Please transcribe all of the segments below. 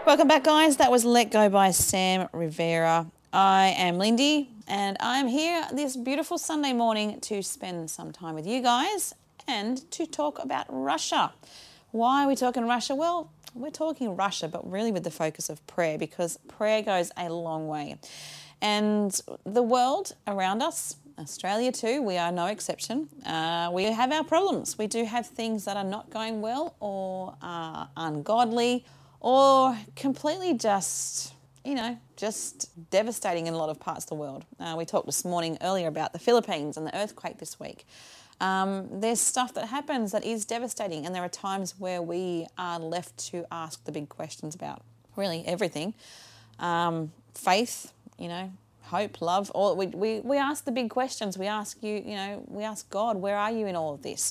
Welcome back, guys. That was Let Go by Sam Rivera. I am Lindy, and I'm here this beautiful Sunday morning to spend some time with you guys and to talk about Russia. Why are we talking Russia? Well, we're talking Russia, but really with the focus of prayer, because prayer goes a long way. And the world around us, Australia too, we are no exception. We have our problems. We do have things that are not going well or are ungodly or completely just devastating in a lot of parts of the world. We talked this morning earlier about the Philippines and the earthquake this week. There's stuff that happens that is devastating, and there are times where we are left to ask the big questions about really everything. Faith, hope, love, all we ask the big questions. We ask we ask God, where are you in all of this?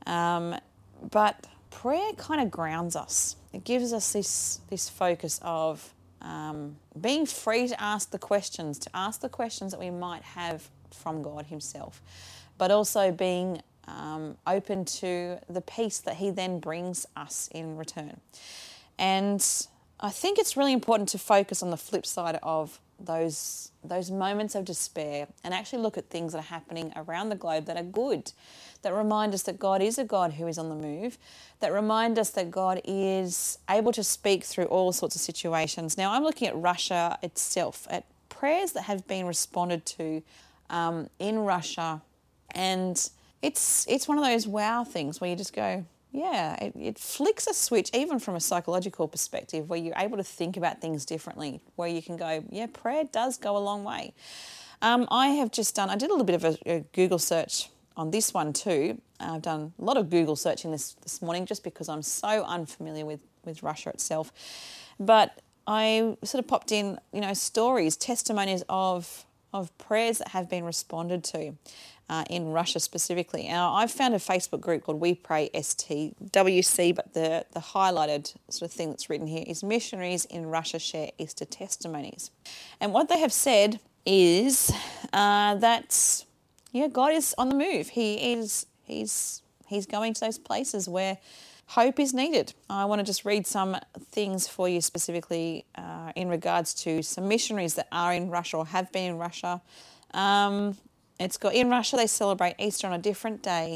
But prayer kind of grounds us. It gives us this focus of being free to ask the questions that we might have from God himself, but also being open to the peace that he then brings us in return. And I think it's really important to focus on the flip side of those moments of despair and actually look at things that are happening around the globe that are good, that remind us that God is a God who is on the move, that remind us that God is able to speak through all sorts of situations. Now, I'm looking at Russia itself, at prayers that have been responded to in Russia, and it's one of those wow things where you just go, yeah, it flicks a switch, even from a psychological perspective, where you're able to think about things differently, where you can go, yeah, prayer does go a long way. I did a little bit of a Google search on this one too. I've done a lot of Google searching this morning just because I'm so unfamiliar with Russia itself. But I sort of popped in, stories, testimonies of prayers that have been responded to in Russia specifically. Now, I've found a Facebook group called We Pray STWC, but the highlighted sort of thing that's written here is Missionaries in Russia Share Easter Testimonies. And what they have said is that, God is on the move. He's going to those places where hope is needed. I want to just read some things for you specifically in regards to some missionaries that are in Russia or have been in Russia. In Russia, they celebrate Easter on a different day